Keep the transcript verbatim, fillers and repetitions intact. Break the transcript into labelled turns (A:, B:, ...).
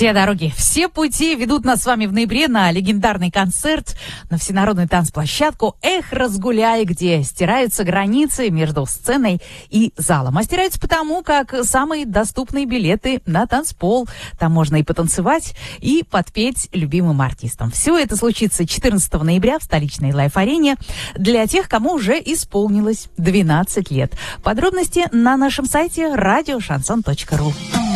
A: Все дороги, все пути ведут нас с вами в ноябре на легендарный концерт, на всенародную танцплощадку «Эх, разгуляй», где стираются границы между сценой и залом. А стираются потому, как самые доступные билеты на танцпол. Там можно и потанцевать, и подпеть любимым артистам. Все это случится четырнадцатого ноября в столичной Лайф-арене для тех, кому уже исполнилось двенадцать лет. Подробности на нашем сайте радио шансон точка ру.